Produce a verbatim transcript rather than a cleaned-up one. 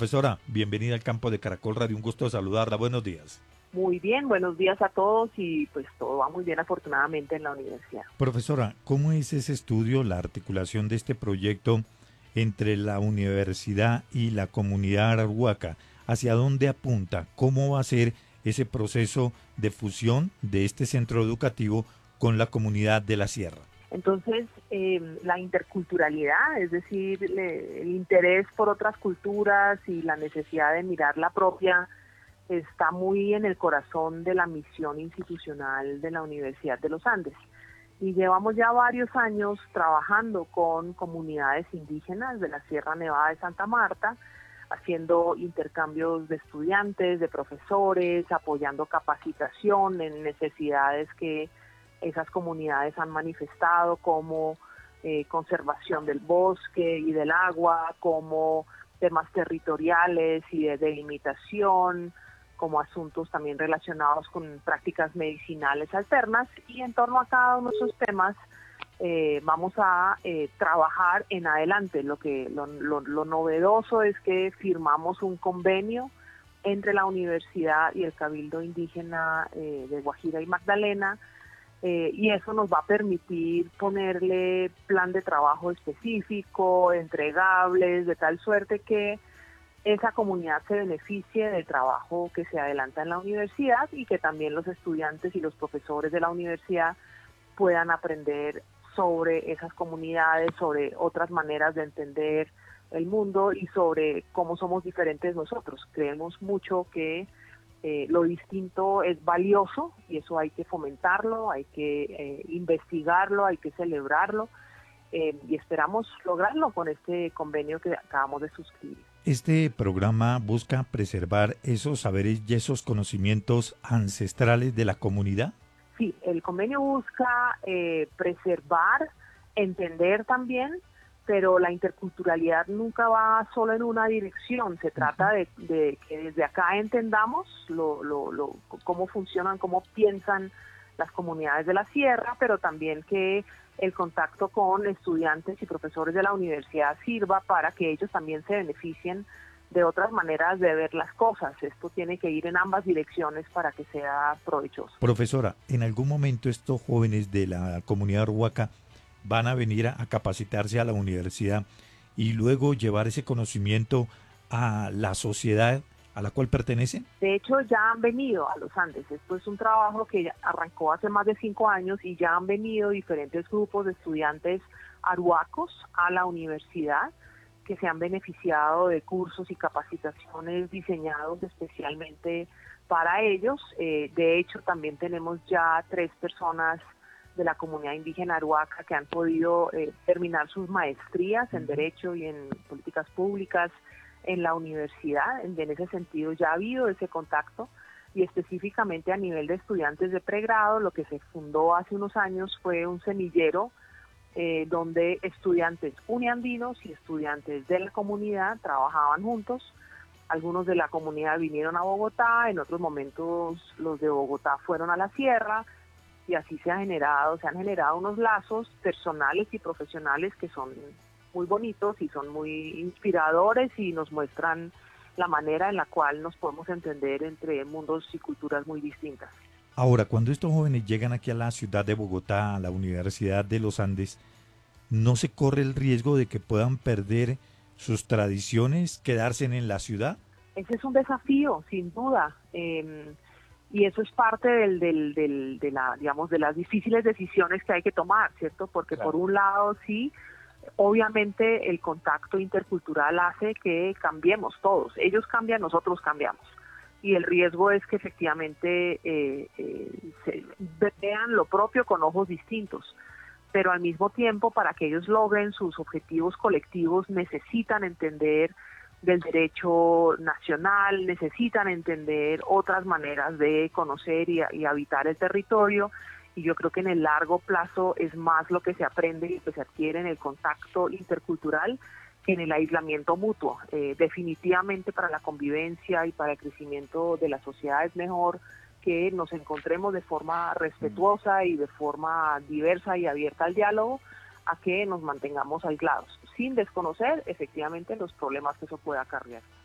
Profesora, bienvenida al campo de Caracol Radio, un gusto saludarla, buenos días. Muy bien, buenos días a todos y pues todo va muy bien afortunadamente en la universidad. Profesora, ¿cómo es ese estudio, la articulación de este proyecto entre la universidad y la comunidad arhuaca? ¿Hacia dónde apunta? ¿Cómo va a ser ese proceso de fusión de este centro educativo con la comunidad de la Sierra? Entonces, eh, la interculturalidad, es decir, le, el interés por otras culturas y la necesidad de mirar la propia, está muy en el corazón de la misión institucional de la Universidad de los Andes. Y llevamos ya varios años trabajando con comunidades indígenas de la Sierra Nevada de Santa Marta, haciendo intercambios de estudiantes, de profesores, apoyando capacitación en necesidades que esas comunidades han manifestado, como eh, conservación del bosque y del agua, como temas territoriales y de delimitación, como asuntos también relacionados con prácticas medicinales alternas, y en torno a cada uno de esos temas eh, vamos a eh, trabajar en adelante. Lo que lo, lo, lo novedoso es que firmamos un convenio entre la universidad y el Cabildo Indígena eh, de Guajira y Magdalena, Eh, y eso nos va a permitir ponerle plan de trabajo específico, entregables, de tal suerte que esa comunidad se beneficie del trabajo que se adelanta en la universidad y que también los estudiantes y los profesores de la universidad puedan aprender sobre esas comunidades, sobre otras maneras de entender el mundo y sobre cómo somos diferentes nosotros. Creemos mucho que Eh, lo distinto es valioso y eso hay que fomentarlo, hay que eh, investigarlo, hay que celebrarlo eh, y esperamos lograrlo con este convenio que acabamos de suscribir. Este programa busca preservar esos saberes y esos conocimientos ancestrales de la comunidad. Sí, el convenio busca eh, preservar, entender también, pero la interculturalidad nunca va solo en una dirección. Se trata de, de que desde acá entendamos lo, lo, lo, cómo funcionan, cómo piensan las comunidades de la sierra, pero también que el contacto con estudiantes y profesores de la universidad sirva para que ellos también se beneficien de otras maneras de ver las cosas. Esto tiene que ir en ambas direcciones para que sea provechoso. Profesora, ¿en algún momento estos jóvenes de la comunidad arhuaca van a venir a, a capacitarse a la universidad y luego llevar ese conocimiento a la sociedad a la cual pertenecen? De hecho, ya han venido a los Andes. Esto es un trabajo que arrancó hace más de cinco años y ya han venido diferentes grupos de estudiantes arhuacos a la universidad que se han beneficiado de cursos y capacitaciones diseñados especialmente para ellos. Eh, de hecho, también tenemos ya tres personas de la comunidad indígena arhuaca que han podido eh, terminar sus maestrías en Derecho y en Políticas Públicas en la universidad. En, en ese sentido ya ha habido ese contacto, y específicamente a nivel de estudiantes de pregrado, lo que se fundó hace unos años fue un semillero eh, donde estudiantes uniandinos y estudiantes de la comunidad trabajaban juntos. Algunos de la comunidad vinieron a Bogotá, en otros momentos los de Bogotá fueron a la sierra, y así se ha generado, se han generado unos lazos personales y profesionales que son muy bonitos y son muy inspiradores y nos muestran la manera en la cual nos podemos entender entre mundos y culturas muy distintas. Ahora, cuando estos jóvenes llegan aquí a la ciudad de Bogotá, a la Universidad de los Andes, ¿no se corre el riesgo de que puedan perder sus tradiciones, quedarse en la ciudad? Ese es un desafío, sin duda. Eh, Y eso es parte del, del, del, de la, digamos, de las difíciles decisiones que hay que tomar, ¿cierto? Porque claro, por un lado, sí, obviamente el contacto intercultural hace que cambiemos todos. Ellos cambian, nosotros cambiamos. Y el riesgo es que efectivamente eh, eh, se vean lo propio con ojos distintos. Pero al mismo tiempo, para que ellos logren sus objetivos colectivos, necesitan entender del derecho nacional, necesitan entender otras maneras de conocer y, y habitar el territorio, y yo creo que en el largo plazo es más lo que se aprende y lo que se adquiere en el contacto intercultural que en el aislamiento mutuo. Eh, definitivamente para la convivencia y para el crecimiento de la sociedad es mejor que nos encontremos de forma respetuosa y de forma diversa y abierta al diálogo, a que nos mantengamos aislados, sin desconocer efectivamente los problemas que eso pueda acarrear.